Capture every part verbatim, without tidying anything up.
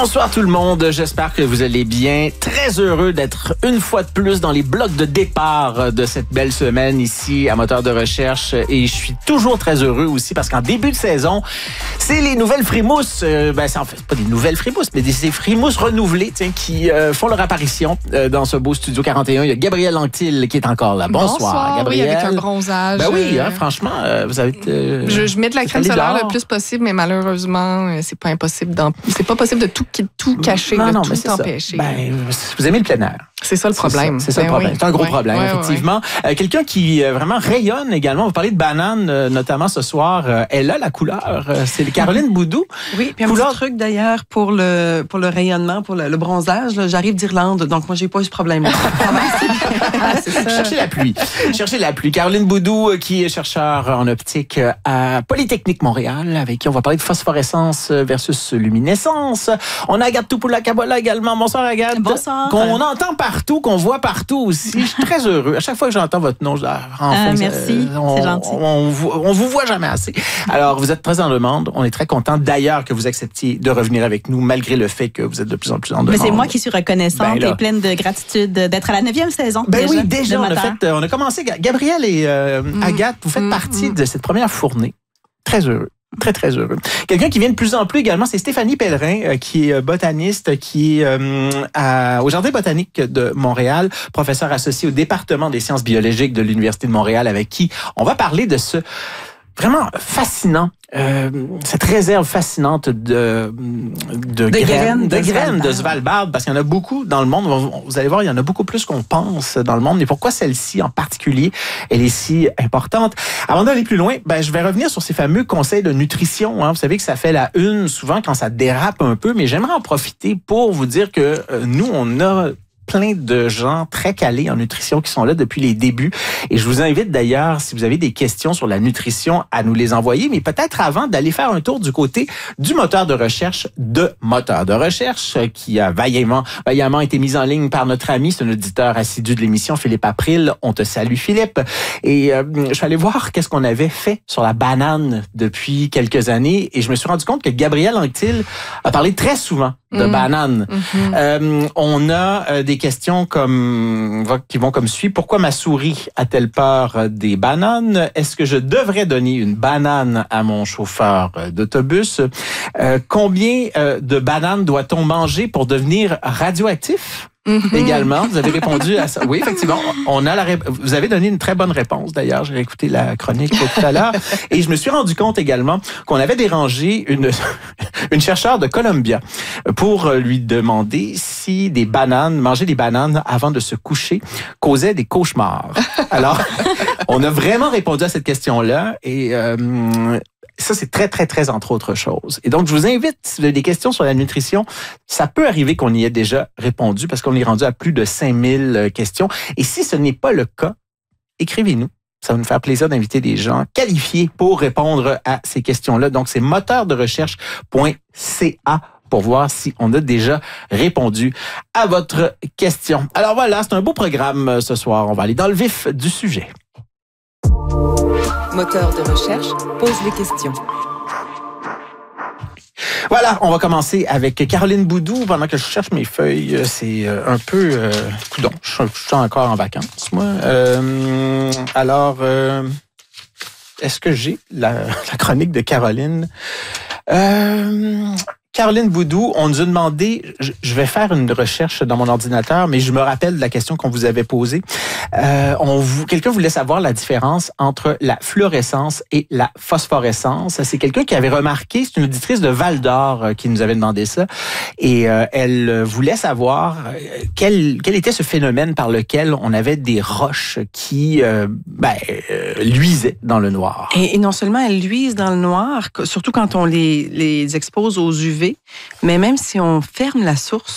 Bonsoir tout le monde, j'espère que vous allez bien. Très heureux d'être une fois de plus dans les blocs de départ de cette belle semaine ici à Moteur de Recherche. Et je suis toujours très heureux aussi parce qu'en début de saison, c'est les nouvelles Frimousses. Euh, ben, c'est en fait pas des nouvelles Frimousses, mais des, des Frimousses renouvelées tiens, qui euh, font leur apparition euh, dans ce beau Studio quarante et un. Il y a Gabrielle Anctil qui est encore là. Bonsoir, Bonsoir Gabrielle. Oui, avec un bronzage. Ben oui, euh... hein, franchement, euh, vous avez... Euh, je, je mets de la crème solaire le plus possible, mais malheureusement, euh, c'est pas impossible. D'en... C'est pas possible de tout, tout cacher, non, de non, tout c'est empêcher. Ben, vous aimez le plein air. C'est ça le problème. C'est ça, c'est ça ben le problème. Oui. C'est un gros ouais. problème, ouais, effectivement. Ouais. Euh, quelqu'un qui euh, vraiment rayonne également. Vous parlez de banane, euh, notamment ce soir. Euh, elle a la couleur. Euh, c'est Caroline Boudou. Oui, puis un couleur... petit truc d'ailleurs pour le pour le rayonnement, pour le, le bronzage. Là, j'arrive d'Irlande, donc moi j'ai pas eu ce problème-là. ah, c'est ça. Cherchez la pluie. Cherchez la pluie. Caroline Boudou, qui est chercheur en optique à Polytechnique Montréal, avec qui on va parler de phosphorescence versus luminescence. On a Agathe Topoula-Kabola également. Bonsoir Agathe. Bonsoir. Qu'on entend partout, qu'on voit partout aussi. Je suis très heureux. À chaque fois que j'entends votre nom, je dis, ah, enfin, ah, merci, euh, on, c'est gentil. On, on, vous, on vous voit jamais assez. Alors, vous êtes très en demande. On est très content d'ailleurs que vous acceptiez de revenir avec nous, malgré le fait que vous êtes de plus en plus en demande. Mais c'est moi qui suis reconnaissante ben et pleine de gratitude d'être à la neuvième saison. Ben déjà, oui, déjà, on a, fait, on a commencé. Gabrielle et euh, mmh. Agathe, vous faites mmh. partie de cette première fournée. Très heureux. Très, très heureux. Quelqu'un qui vient de plus en plus également, c'est Stéphanie Pellerin, euh, qui est botaniste, qui est euh, à, au Jardin botanique de Montréal, professeur associé au département des sciences biologiques de l'Université de Montréal, avec qui on va parler de ce vraiment fascinant, euh, cette réserve fascinante de, de, de graines, graines, de, de, graines de Svalbard, parce qu'il y en a beaucoup dans le monde. Vous allez voir, il y en a beaucoup plus qu'on pense dans le monde. Mais pourquoi celle-ci en particulier, elle est si importante? Avant d'aller plus loin, ben, je vais revenir sur ces fameux conseils de nutrition. Hein. Vous savez que ça fait la une souvent quand ça dérape un peu, mais j'aimerais en profiter pour vous dire que euh, nous, on a plein de gens très calés en nutrition qui sont là depuis les débuts. Et je vous invite d'ailleurs, si vous avez des questions sur la nutrition, à nous les envoyer, mais peut-être avant d'aller faire un tour du côté du moteur de recherche de Moteur de Recherche, qui a vaillamment, vaillamment été mis en ligne par notre ami, c'est un auditeur assidu de l'émission, Philippe April. On te salue, Philippe. Et euh, je suis allé voir qu'est-ce qu'on avait fait sur la banane depuis quelques années, et je me suis rendu compte que Gabrielle Anctil a parlé très souvent de mmh. banane. Mmh. Euh, on a euh, des questions comme qui vont comme suit. Pourquoi ma souris a-t-elle peur des bananes? Est-ce que je devrais donner une banane à mon chauffeur d'autobus? Euh, combien euh, de bananes doit-on manger pour devenir radioactif? Mm-hmm. Également, vous avez répondu à ça. Oui, effectivement, on a la ré... vous avez donné une très bonne réponse. D'ailleurs, j'ai écouté la chronique tout à l'heure et je me suis rendu compte également qu'on avait dérangé une une chercheure de Columbia pour lui demander si des bananes, manger des bananes avant de se coucher causait des cauchemars. Alors, on a vraiment répondu à cette question-là et euh, ça, c'est très, très, très entre autres choses. Et donc, je vous invite, si vous avez des questions sur la nutrition, ça peut arriver qu'on y ait déjà répondu parce qu'on est rendu à plus de cinq mille questions. Et si ce n'est pas le cas, écrivez-nous. Ça va nous faire plaisir d'inviter des gens qualifiés pour répondre à ces questions-là. Donc, c'est moteur de recherche point c a pour voir si on a déjà répondu à votre question. Alors voilà, c'est un beau programme ce soir. On va aller dans le vif du sujet. Moteur de recherche pose les questions. Voilà, on va commencer avec Caroline Boudou. Pendant que je cherche mes feuilles, c'est un peu... Euh, coudonc, je, je suis encore en vacances, moi. Euh, alors, euh, est-ce que j'ai la, la chronique de Caroline? Euh... Caroline Boudou, on nous a demandé, je vais faire une recherche dans mon ordinateur, mais je me rappelle de la question qu'on vous avait posée. Euh, on vous, quelqu'un voulait savoir la différence entre la fluorescence et la phosphorescence. C'est quelqu'un qui avait remarqué, c'est une auditrice de Val-d'Or qui nous avait demandé ça, et euh, elle voulait savoir quel, quel était ce phénomène par lequel on avait des roches qui euh, ben, euh, luisaient dans le noir. Et, et non seulement elles luisent dans le noir, surtout quand on les, les expose aux U V, mais même si on ferme la source,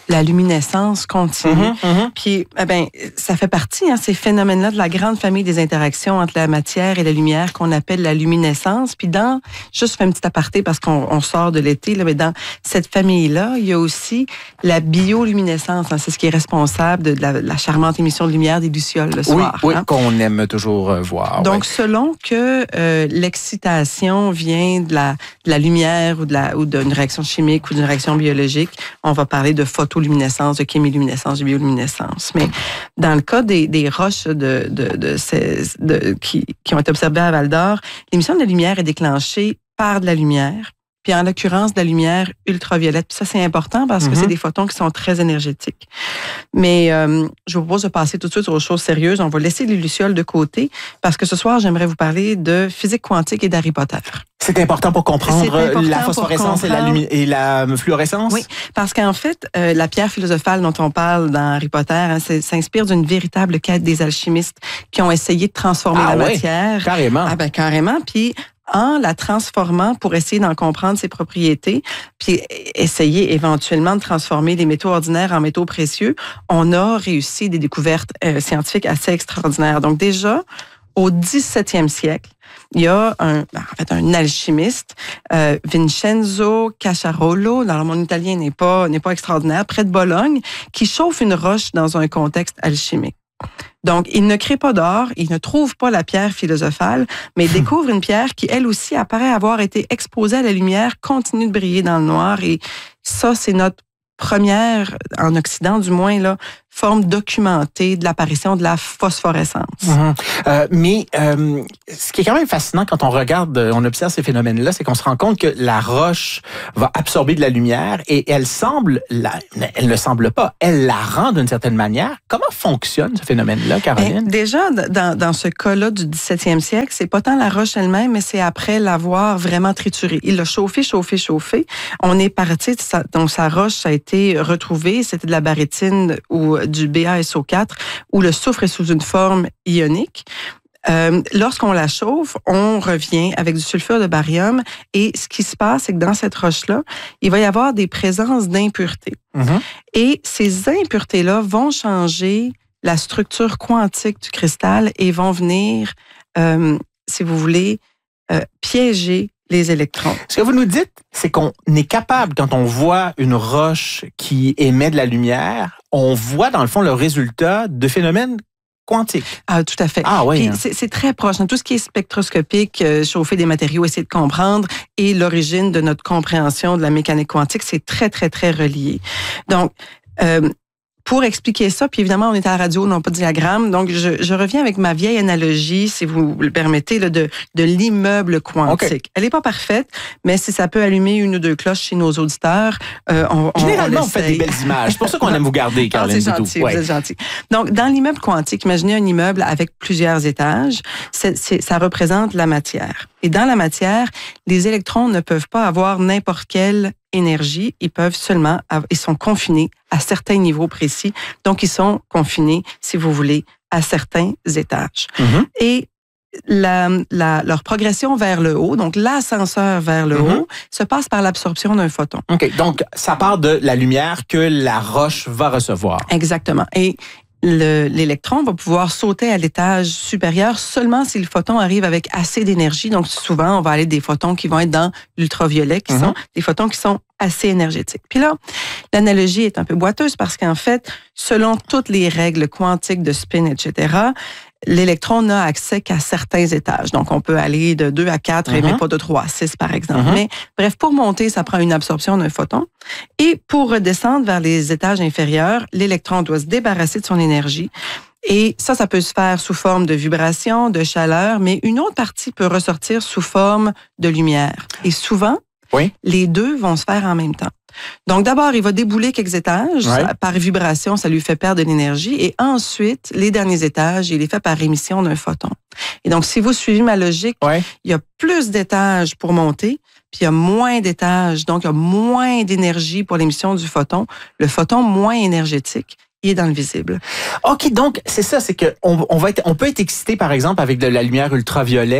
la luminescence continue. Mm-hmm, mm-hmm. Puis, eh ben, ça fait partie, hein, ces phénomènes-là, de la grande famille des interactions entre la matière et la lumière qu'on appelle la luminescence. Puis dans, juste faire un petit aparté parce qu'on on sort de l'été, là, mais dans cette famille-là, il y a aussi la bioluminescence. Hein, c'est ce qui est responsable de, de, la, de la charmante émission de lumière des lucioles le soir. Oui, oui, hein. qu'on aime toujours euh, voir. Donc, ouais. selon que euh, l'excitation vient de la, de la lumière ou de la ou d'une réaction chimique ou d'une réaction biologique, on va parler de photoluminescence, de chémiluminescence, de bioluminescence. Mais dans le cas des, des roches de, de, de, ces, de, qui, qui ont été observées à Val-d'Or, l'émission de la lumière est déclenchée par de la lumière, puis en l'occurrence de la lumière ultraviolette. Puis ça, c'est important parce que mm-hmm. c'est des photons qui sont très énergétiques. Mais euh, je vous propose de passer tout de suite aux choses sérieuses. On va laisser les lucioles de côté parce que ce soir, j'aimerais vous parler de physique quantique et d'Harry Potter. C'est important pour comprendre important la phosphorescence pour comprendre... et, la et la fluorescence? Oui, parce qu'en fait, euh, la pierre philosophale dont on parle dans Harry Potter hein, s'inspire d'une véritable quête des alchimistes qui ont essayé de transformer ah, la ouais, matière. Carrément. Ah ben, carrément. Puis, en la transformant pour essayer d'en comprendre ses propriétés, puis essayer éventuellement de transformer les métaux ordinaires en métaux précieux, on a réussi des découvertes euh, scientifiques assez extraordinaires. Donc déjà, au dix-septième siècle, il y a un, en fait, un alchimiste, euh, Vincenzo Cacciarolo, dans le monde italien n'est pas, n'est pas extraordinaire, près de Bologne, qui chauffe une roche dans un contexte alchimique. Donc, il ne crée pas d'or, il ne trouve pas la pierre philosophale, mais il découvre une pierre qui, elle aussi, apparaît avoir été exposée à la lumière, continue de briller dans le noir. Et ça, c'est notre première, en Occident du moins, là, forme documentée de l'apparition de la phosphorescence. Mmh. Euh, mais euh, ce qui est quand même fascinant quand on regarde, on observe ces phénomènes-là, c'est qu'on se rend compte que la roche va absorber de la lumière et elle semble, la, elle ne semble pas, elle la rend d'une certaine manière. Comment fonctionne ce phénomène-là, Caroline? Bien, déjà, dans, dans ce cas-là du dix-septième siècle, c'est pas tant la roche elle-même, mais c'est après l'avoir vraiment triturée. Il l'a chauffé, chauffé, chauffé. On est parti, donc sa roche, ça a été retrouvé, c'était de la barytine ou du B A S O quatre, où le soufre est sous une forme ionique. Euh, lorsqu'on la chauffe, on revient avec du sulfure de barium et ce qui se passe, c'est que dans cette roche-là, il va y avoir des présences d'impuretés. Mm-hmm. Et ces impuretés-là vont changer la structure quantique du cristal et vont venir, euh, si vous voulez, euh, piéger les électrons. Ce que vous nous dites, c'est qu'on est capable, quand on voit une roche qui émet de la lumière, on voit dans le fond le résultat de phénomènes quantiques. Ah, tout à fait. Ah oui. Hein. C'est, c'est très proche. Tout ce qui est spectroscopique, euh, chauffer des matériaux, essayer de comprendre, et l'origine de notre compréhension de la mécanique quantique, c'est très, très, très relié. Donc, euh, pour expliquer ça, puis évidemment, on est à la radio, non pas de diagramme, donc je, je reviens avec ma vieille analogie, si vous le permettez, là, de, de l'immeuble quantique. Okay. Elle n'est pas parfaite, mais si ça peut allumer une ou deux cloches chez nos auditeurs, euh, on, on Généralement, on, on fait des belles images. C'est pour ça qu'on aime vous garder, Caroline. Ah, c'est gentil, ouais. Vous êtes gentil. Donc, dans l'immeuble quantique, imaginez un immeuble avec plusieurs étages, c'est, c'est, ça représente la matière. Et dans la matière, les électrons ne peuvent pas avoir n'importe quelle énergie, ils peuvent seulement, ils sont confinés à certains niveaux précis. Donc, ils sont confinés, si vous voulez, à certains étages. Mm-hmm. Et la, la, leur progression vers le haut, donc l'ascenseur vers le mm-hmm. haut, se passe par l'absorption d'un photon. OK. Donc, ça part de la lumière que la roche va recevoir. Exactement. Et Le, l'électron va pouvoir sauter à l'étage supérieur seulement si le photon arrive avec assez d'énergie. Donc, souvent, on va aller des photons qui vont être dans l'ultraviolet, qui mm-hmm. sont des photons qui sont assez énergétiques. Puis là, l'analogie est un peu boiteuse parce qu'en fait, selon toutes les règles quantiques de spin, et cetera, l'électron n'a accès qu'à certains étages. Donc, on peut aller de deux à quatre, mm-hmm. et pas de trois à six, par exemple. Mm-hmm. Mais bref, pour monter, ça prend une absorption d'un photon. Et pour redescendre vers les étages inférieurs, l'électron doit se débarrasser de son énergie. Et ça, ça peut se faire sous forme de vibration, de chaleur, mais une autre partie peut ressortir sous forme de lumière. Et souvent, oui. les deux vont se faire en même temps. Donc, d'abord, il va débouler quelques étages. Ouais. Par vibration, ça lui fait perdre de l'énergie. Et ensuite, les derniers étages, il est fait par émission d'un photon. Et donc, si vous suivez ma logique, ouais. il y a plus d'étages pour monter, puis il y a moins d'étages. Donc, il y a moins d'énergie pour l'émission du photon. Le photon moins énergétique, il est dans le visible. OK, donc, c'est ça, c'est qu'on on va être, on peut être excité, par exemple, avec de la lumière ultraviolet.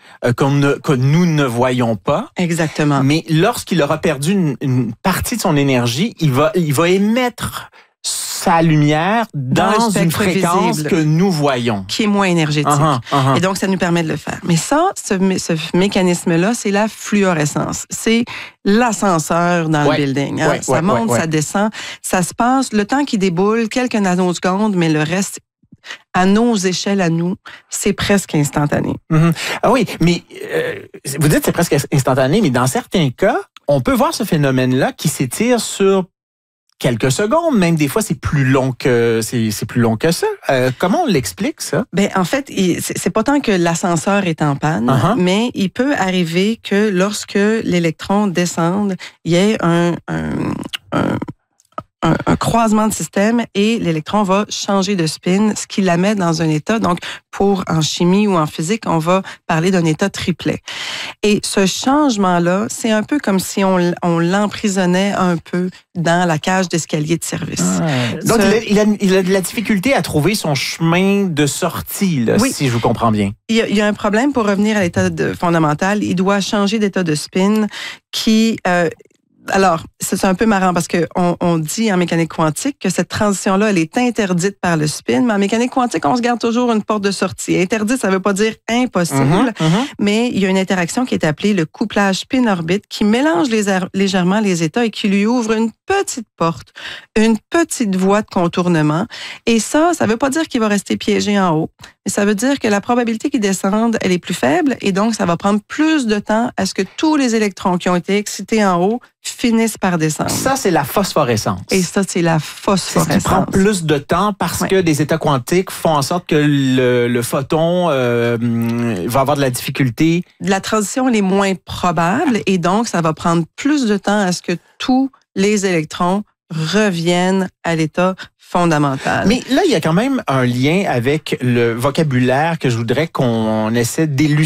euh, qu'on ne, que nous ne voyons pas. Exactement. Mais lorsqu'il aura perdu une, une partie de son énergie, il va, il va émettre sa lumière dans, dans une fréquence visible, que nous voyons. Qui est moins énergétique. Uh-huh, uh-huh. Et donc, ça nous permet de le faire. Mais ça, ce, ce mécanisme-là, c'est la fluorescence. C'est l'ascenseur dans ouais, le building. Hein? Ouais, ça ouais, monte, ouais, ça descend. Ça se passe, le temps qui déboule, quelques nanosecondes, mais le reste, à nos échelles, à nous, c'est presque instantané. Mm-hmm. Ah oui, mais euh, vous dites que c'est presque instantané, mais dans certains cas, on peut voir ce phénomène-là qui s'étire sur quelques secondes, même des fois c'est plus long que c'est, c'est plus long que ça. Euh, comment on l'explique ça? Ben en fait, il, c'est, c'est pas tant que l'ascenseur est en panne, uh-huh. mais il peut arriver que lorsque l'électron descende, il y ait un, un, un Un, un croisement de système et l'électron va changer de spin, ce qui la met dans un état, donc pour en chimie ou en physique, on va parler d'un état triplet. Et ce changement-là, c'est un peu comme si on, on l'emprisonnait un peu dans la cage d'escalier de service. Ah, donc, ce, il, a, il, a, il a de la difficulté à trouver son chemin de sortie, là, oui, si je vous comprends bien. Il y a, il y a un problème pour revenir à l'état de, fondamental. Il doit changer d'état de spin qui... Euh, Alors, c'est un peu marrant parce que on, on dit en mécanique quantique que cette transition-là, elle est interdite par le spin, mais en mécanique quantique, on se garde toujours une porte de sortie. Interdite, ça veut pas dire impossible, mm-hmm, mm-hmm. mais il y a une interaction qui est appelée le couplage spin-orbite qui mélange les er- légèrement les états et qui lui ouvre une petite porte, une petite voie de contournement. Et ça, ça veut pas dire qu'il va rester piégé en haut, mais ça veut dire que la probabilité qu'il descende, elle est plus faible et donc ça va prendre plus de temps à ce que tous les électrons qui ont été excités en haut finissent par descendre. Ça, c'est la phosphorescence. Et ça, c'est la phosphorescence. C'est ce qui prend plus de temps parce ouais. que des états quantiques font en sorte que le, le photon euh, va avoir de la difficulté. La transition elle est moins probable et donc ça va prendre plus de temps à ce que tous les électrons reviennent à l'état fondamental. Mais là, il y a quand même un lien avec le vocabulaire que je voudrais qu'on essaie d'élucider.